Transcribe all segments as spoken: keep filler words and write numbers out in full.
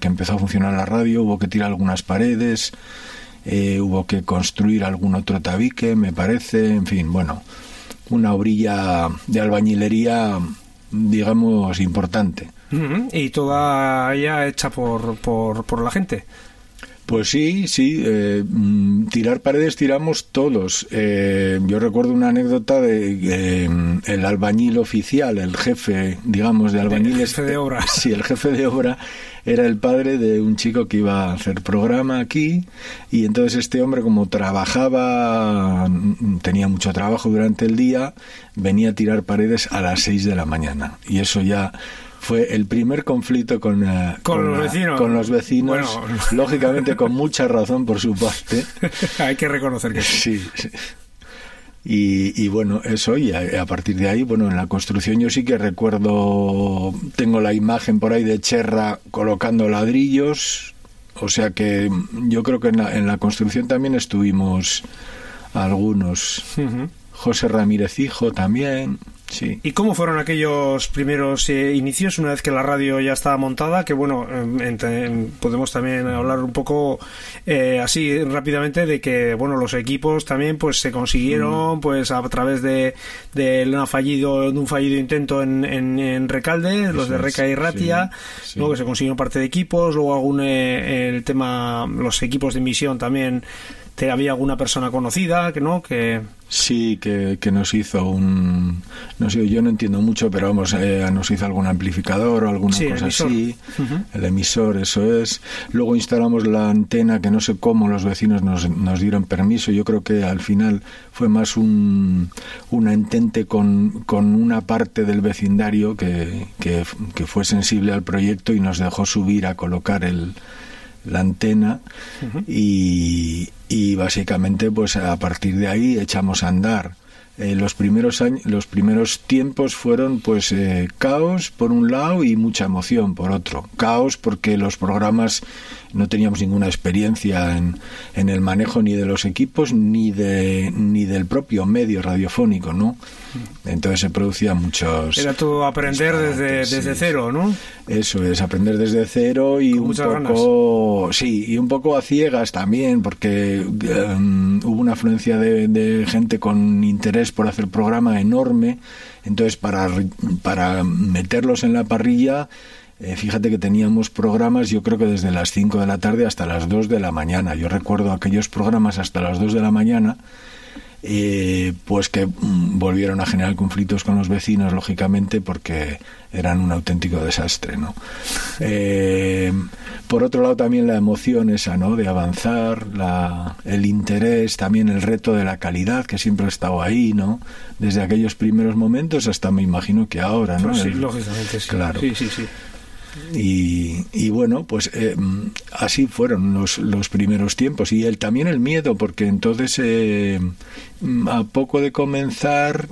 que empezó a funcionar la radio, hubo que tirar algunas paredes, eh, hubo que construir algún otro tabique, me parece, en fin, bueno, una obrilla de albañilería, digamos, importante. Uh-huh. Y toda ella hecha por, por, por la gente. Pues sí, sí, eh, tirar paredes tiramos todos. Eh, yo recuerdo una anécdota de eh, el albañil oficial, el jefe, digamos, de albañiles. El jefe de obra. Sí, el jefe de obra era el padre de un chico que iba a hacer programa aquí, y entonces este hombre, como trabajaba, tenía mucho trabajo durante el día, venía a tirar paredes a las seis de la mañana, y eso ya fue el primer conflicto con, uh, con, con, los la, vecinos. con los vecinos, bueno. Lógicamente con mucha razón por su parte. Hay que reconocer que sí. Sí, sí. Y, y bueno, eso, y a, a partir de ahí, bueno, en la construcción yo sí que recuerdo, tengo la imagen por ahí de Cherra colocando ladrillos, o sea que yo creo que en la, en la construcción también estuvimos algunos. Uh-huh. José Ramírez Hijo también, sí. ¿Y cómo fueron aquellos primeros eh, inicios una vez que la radio ya estaba montada? Que bueno, en, en, podemos también hablar un poco eh, así rápidamente de que bueno, los equipos también pues se consiguieron mm. pues a través de, de, una fallido, de un fallido intento en, en, en Recalde, Eso los de Reca y Ratia, sí, sí. Luego que se consiguieron parte de equipos, luego algún eh, el tema, los equipos de emisión también. ¿Te había alguna persona conocida que no que sí que, que nos hizo un no sé, yo no entiendo mucho, pero vamos, eh, nos hizo algún amplificador o alguna sí, cosa así, uh-huh. El emisor, eso es. Luego instalamos la antena, que no sé cómo los vecinos nos, nos dieron permiso. Yo creo que al final fue más un una entente con, con una parte del vecindario que, que, que fue sensible al proyecto y nos dejó subir a colocar el la antena. Uh-huh. y, y básicamente pues a partir de ahí echamos a andar. Eh, los primeros años, los primeros tiempos fueron pues eh, caos por un lado y mucha emoción por otro. Caos porque los programas no teníamos ninguna experiencia en, en el manejo ni de los equipos ni de ni del propio medio radiofónico, ¿no? Entonces se producían muchos... Era todo aprender desde, desde sí, cero, ¿no? Eso es, aprender desde cero y Con un muchas poco... ganas. Sí, y un poco a ciegas también, porque um, hubo una afluencia de, de gente con interés por hacer programa enorme. Entonces para, para meterlos en la parrilla... Eh, fíjate que teníamos programas, yo creo que desde las cinco de la tarde hasta las dos de la mañana. Yo recuerdo aquellos programas hasta las dos de la mañana, eh, pues que mm, volvieron a generar conflictos con los vecinos, lógicamente, porque eran un auténtico desastre, ¿no? Eh, por otro lado, también la emoción esa, ¿no?, de avanzar, la, el interés, también el reto de la calidad, que siempre ha estado ahí, ¿no?, desde aquellos primeros momentos hasta, me imagino, que ahora, ¿no? Pues sí, el, lógicamente, sí. Claro. Sí, sí, sí. Y, y bueno, pues eh, así fueron los, los primeros tiempos. Y el, también el miedo, porque entonces eh, a poco de comenzar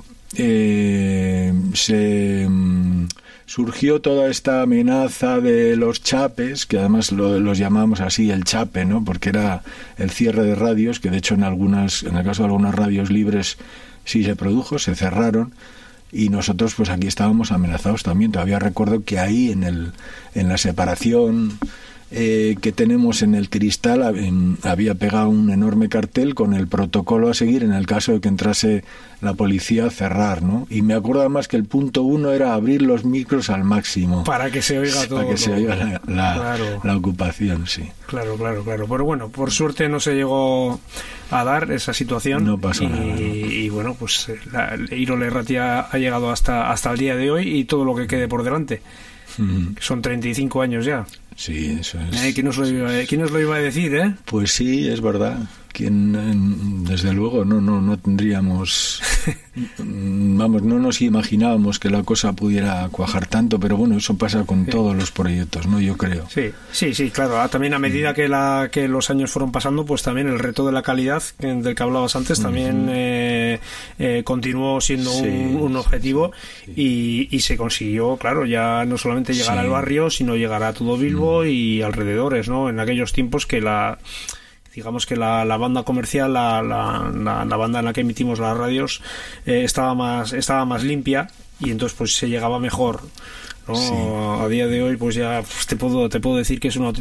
eh, se surgió toda esta amenaza de los chapes, que además lo, los llamamos así, el chape, ¿no?, porque era el cierre de radios, que de hecho en algunas, en el caso de algunas radios libres sí se produjo, se cerraron. Y nosotros pues aquí estábamos amenazados también. Todavía recuerdo que ahí en el en la separación eh, que tenemos en el cristal en, había pegado un enorme cartel con el protocolo a seguir en el caso de que entrase la policía a cerrar, ¿no? Y me acuerdo además que el punto uno era abrir los micros al máximo para que se oiga todo, para que se oiga la, la, claro. la ocupación, sí. Claro, claro, claro. Pero bueno, por suerte no se llegó a dar esa situación. No pasó y, nada. ¿No? Y bueno, pues la Irole Ratia ha llegado hasta hasta el día de hoy y todo lo que quede por delante. Mm. Son treinta y cinco años ya. Sí, eso es. Eh, ¿quién, nos lo iba, ¿Quién nos lo iba a decir, eh? Pues sí, es verdad. Quien, desde luego, no, no, no tendríamos, vamos, no nos imaginábamos que la cosa pudiera cuajar tanto, pero bueno, eso pasa con sí. todos los proyectos, ¿no? Yo creo. Sí, sí, sí, claro. También a medida que la que los años fueron pasando, pues también el reto de la calidad del que hablabas antes también uh-huh. eh, eh, continuó siendo sí, un, un objetivo sí, sí. Y, y se consiguió, claro, ya no solamente llegar sí. al barrio, sino llegar a todo Bilbo uh-huh. y alrededores, ¿no? En aquellos tiempos que la digamos que la, la banda comercial, la, la, la, la banda en la que emitimos las radios eh, estaba más estaba más limpia y entonces pues se llegaba mejor, ¿no? Sí. A día de hoy pues ya pues, te puedo te puedo decir que es una